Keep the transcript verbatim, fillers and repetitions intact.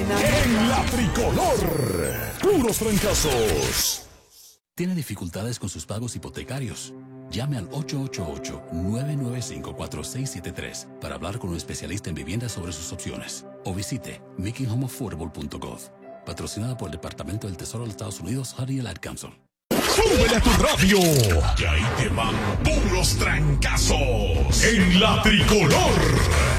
buena. En la tricolor, puros trancazos. ¿Tiene dificultades con sus pagos hipotecarios? Llame al ocho ocho ocho, nueve nueve cinco, cuatro seis siete tres para hablar con un especialista en vivienda sobre sus opciones. O visite making home affordable punto gov. Patrocinada por el Departamento del Tesoro de los Estados Unidos, Honey and Ad Council. ¡Súbele a tu radio! Que ahí te van puros trancazos. En la tricolor.